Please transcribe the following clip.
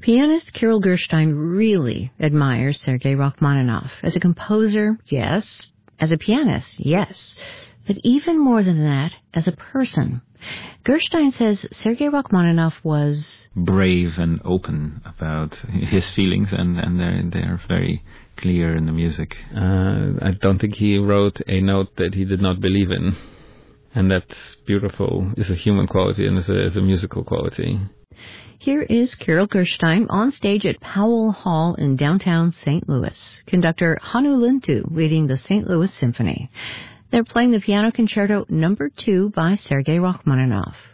Pianist Kirill Gerstein really admires Sergei Rachmaninoff. As a composer, yes. As a pianist, yes. But even more than that, as a person. Gerstein says Sergei Rachmaninoff was brave and open about his feelings, and they're very clear in the music. I don't think he wrote a note that he did not believe in. And that's beautiful. It's a human quality and it's a musical quality. Here is Kirill Gerstein on stage at Powell Hall in downtown St. Louis. Conductor Hannu Lintu leading the St. Louis Symphony. They're playing the Piano Concerto No. 2 by Sergei Rachmaninoff.